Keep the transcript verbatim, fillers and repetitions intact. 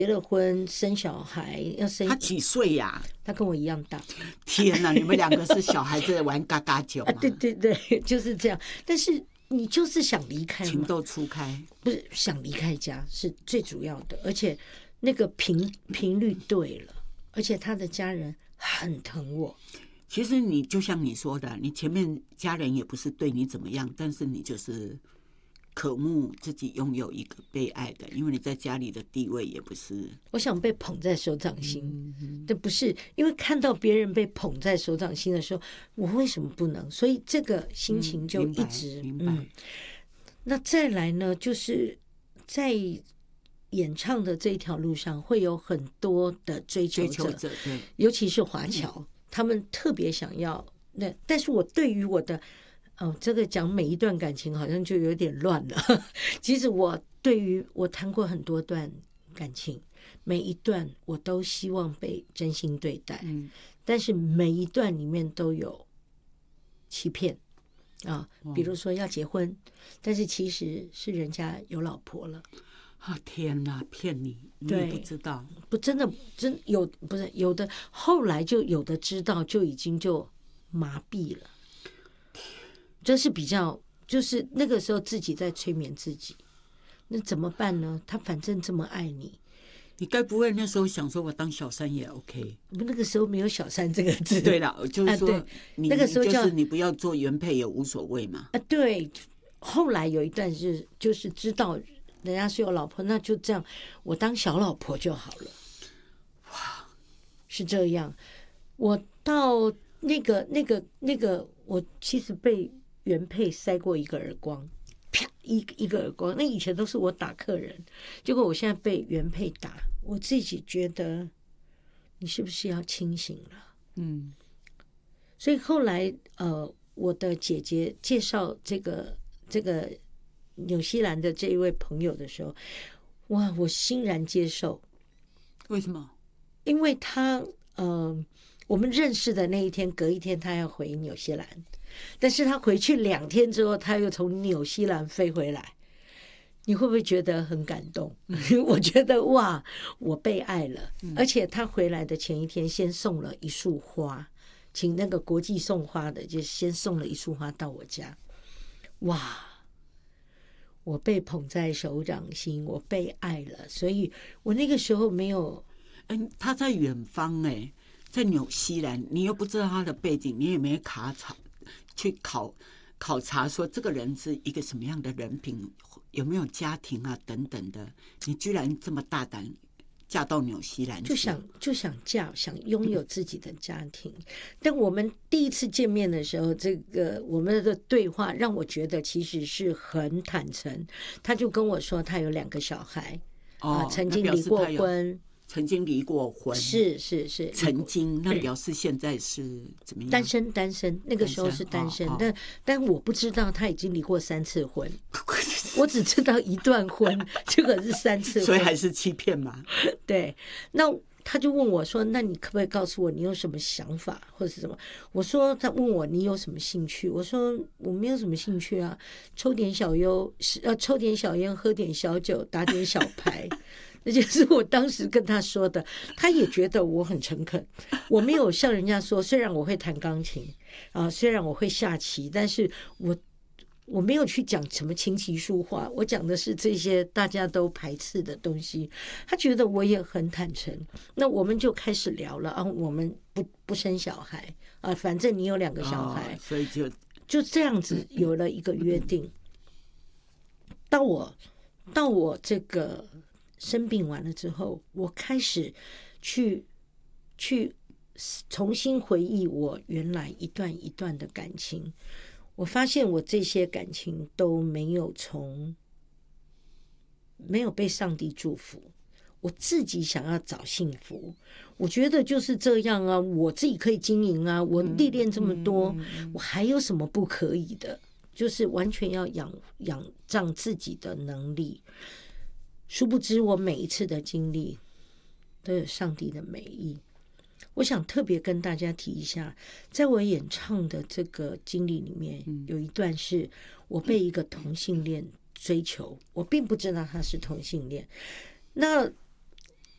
结了婚生小孩要生， 他几岁呀？ 他跟我一样大。 天哪，你们两个是小孩子玩嘎嘎酒吗？ 啊，对对对，就是这样。但是你就是想离开嘛， 情窦初开， 不是想离开家是最主要的，而且那个频频率对了，而且他的家人很疼我。 其实你就像你说的，你前面家人也不是对你怎么样，但是你就是渴慕自己拥有一个被爱的，因为你在家里的地位也不是。 我想被捧在手掌心， 嗯， 这不是因为看到别人被捧在手掌心的时候，我为什么不能？所以这个心情就一直、 嗯、明白。 嗯。那再来呢，就是在演唱的这一条路上，会有很多的追求者， 追求者对， 尤其是华侨、嗯，他们特别想要。那但是我对于我的哦，这个讲每一段感情好像就有点乱了。其实我对于我谈过很多段感情，每一段我都希望被真心对待，嗯，但是每一段里面都有欺骗啊，比如说要结婚，但是其实是人家有老婆了。 啊天哪，骗你，你也不知道， 不真的真有不是有的，后来就有的知道，就已经就麻痹了。这是比较，就是那个时候自己在催眠自己，那怎么办呢？他反正这么爱你， 你该不会那时候想说我当小三也 OK？ 那个时候没有小三这个字。 对了，就是说、啊、你那个时候叫就是你不要做原配也无所谓嘛。 啊，对。后来有一段是就是知道人家是有老婆，那就这样，我当小老婆就好了。哇，是这样。我到那个那个那个，我其实被原配塞过一个耳光，啪一一个耳光。那以前都是我打客人，结果我现在被原配打，我自己觉得你是不是要清醒了？嗯，所以后来呃，我的姐姐介绍这个这个纽西兰的这一位朋友的时候，哇，我欣然接受。 为什么？ 因为他呃，我们认识的那一天，隔一天他要回纽西兰。但是他回去两天之后，他又从纽西兰飞回来，你会不会觉得很感动？我觉得哇，我被爱了。而且他回来的前一天，先送了一束花，请那个国际送花的，就先送了一束花到我家。哇，我被捧在手掌心，我被爱了。所以我那个时候没有， 嗯，他在远方哎，在纽西兰，你又不知道他的背景，你也没卡查。去考考察说这个人是一个什么样的人品，有没有家庭啊等等的，你居然这么大胆嫁到纽西兰去， 就想就想嫁，想拥有自己的家庭。但我们第一次见面的时候，这个我们的对话让我觉得其实是很坦诚。他就跟我说他有两个小孩， 哦、 啊，曾经离过婚。 曾经离过婚， 是是是， 曾经，那表示现在是怎么样？ 单身单身，那个时候是单身，单身哦、但但我不知道他已经离过三次婚，我只知道一段婚，结果是三次婚， 所以还是欺骗嘛。 对，那他就问我说：“那你可不可以告诉我你有什么想法或者是什么？”我说：“他问我你有什么兴趣？”我说：“我没有什么兴趣啊，抽点小烟，呃，抽点小烟，喝点小酒，打点小牌。”这就是我当时跟他说的，他也觉得我很诚恳。我没有像人家说，虽然我会弹钢琴啊，虽然我会下棋，但是我我没有去讲什么琴棋书画，我讲的是这些大家都排斥的东西。他觉得我也很坦诚，那我们就开始聊了啊，我们不不生小孩啊，反正你有两个小孩， 哦、所以就就这样子有了一个约定。到我到我这个。生病完了之后，我开始去去重新回忆我原来一段一段的感情。我发现我这些感情都没有从没有被上帝祝福，我自己想要找幸福。我觉得就是这样啊，我自己可以经营啊，我历练这么多，我还有什么不可以的？就是完全要仰仰仗自己的能力。殊不知我每一次的经历都有上帝的美意。我想特别跟大家提一下，在我演唱的这个经历里面，有一段是我被一个同性恋追求，我并不知道他是同性恋。那